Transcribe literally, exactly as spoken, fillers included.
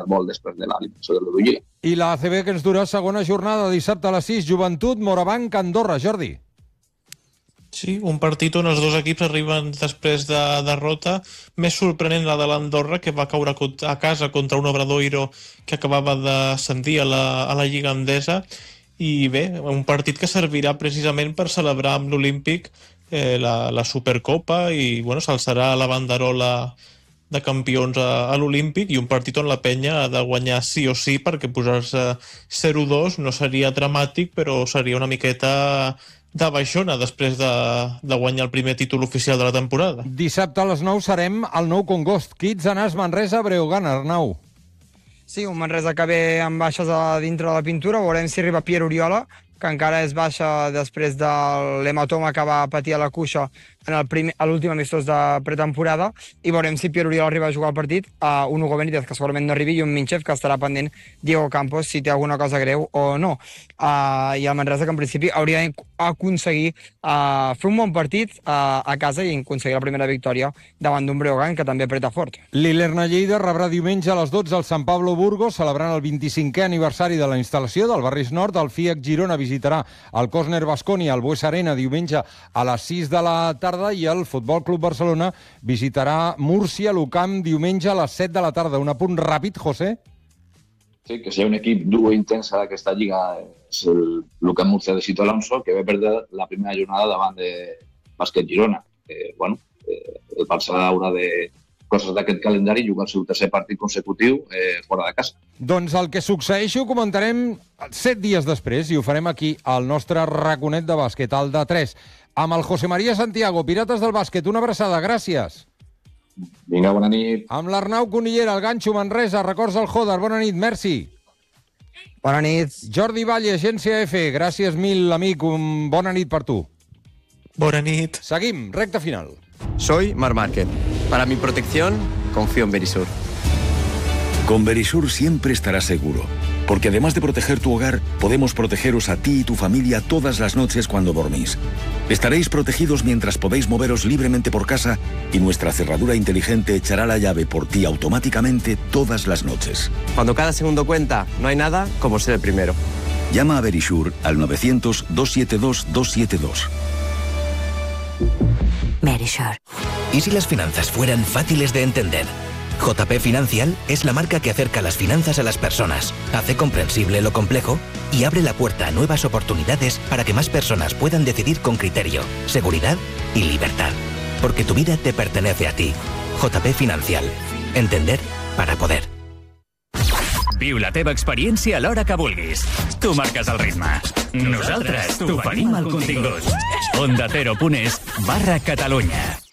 vol després de l'eliminació de l'Uruguai. I la A C B que ens durà segona jornada, dissabte a les sis, Joventut, Morabanc, Andorra. Jordi. Sí, un partit on els dos equips arriben després de derrota. Més sorprenent la de l'Andorra, que va caure a casa contra un Obradoiro que acabava d'ascendir a la, a la Lliga Endesa. I bé, un partit que servirà precisament per celebrar amb l'Olímpic eh, la, la Supercopa i bueno, s'alçarà la banderola de campions a, a l'Olímpic, i un partit on la penya ha de guanyar sí o sí, perquè posar-se zero dos no seria dramàtic, però seria una miqueta de baixona després de, de guanyar el primer títol oficial de la temporada. Dissabte a les nou serem al Nou Congost. Kids, Anas, Manresa, Breogán, Arnau. Sí, un Manresa que ve amb baixes a dintre de la pintura. Veurem si arriba Pierre Oriola, que encara és baixa després de l'hematoma que va patir a la cuixa en el primer, a l'últim amistós de pretemporada, i veurem si Pierre Oriola arriba a jugar el partit, a un Hugo Benítez que segurament no arribi, i un Minchev que estarà pendent Diego Campos si té alguna cosa greu o no. Uh, I el Manresa que en principi hauria d'aconseguir uh, fer un bon partit uh, a casa i aconseguir la primera victòria davant d'un Breogán que també apreta fort. L'Ilerna Lleida rebrà diumenge a les dotze al Sant Pablo Burgos, celebrant el vint-i-cinquè aniversari de la instal·lació del Barris Nord. El F I A C Girona visitarà el Cosner Baskonia al Bues Arena diumenge a les sis de la tarda, i el Futbol Club Barcelona visitarà Múrcia, l'Ucamp, diumenge a les set de la tarda. Un apunt ràpid, José? Sí, que si hi ha un equip dur i intensa d'aquesta lliga és el l'Ucamp Múrcia de Sito Alonso, que va perdre la primera jornada davant de Bàsquet Girona. Eh, bueno, eh, el Barça haurà de coses d'aquest calendari i jugar el seu tercer partit consecutiu eh, fora de casa. Doncs el que succeeixi ho comentarem set dies després i ho farem aquí al nostre raconet de bàsquet, al de tres, amb el José María Santiago, Pirates del Bàsquet. Una abraçada, gràcies. Vinga, bona nit. Amb l'Arnau Conillera, el Ganxo Manresa, records al Joder, bona nit, merci. Bona nit. Jordi Valle, Agència F, gràcies mil, amic, un bona nit per tu. Bona nit. Seguim, recta final. Soy Marc Márquez. Para mi protección, confío en Verisur. Con Verisur siempre estarás seguro, porque además de proteger tu hogar, podemos protegeros a ti y tu familia todas las noches cuando dormís. Estaréis protegidos mientras podéis moveros libremente por casa y nuestra cerradura inteligente echará la llave por ti automáticamente todas las noches. Cuando cada segundo cuenta, no hay nada como ser el primero. Llama a Verisur al novecientos, doscientos setenta y dos, doscientos setenta y dos. Verisur. ¿Y si las finanzas fueran fáciles de entender? J P Financial es la marca que acerca las finanzas a las personas, hace comprensible lo complejo y abre la puerta a nuevas oportunidades para que más personas puedan decidir con criterio, seguridad y libertad. Porque tu vida te pertenece a ti. J P Financial. Entender para poder. Viu la teva experiència a l'hora que vulguis. Tu marques el ritme. Nosaltres t'oferim el contingut. Onda Cero punt es barra Catalunya.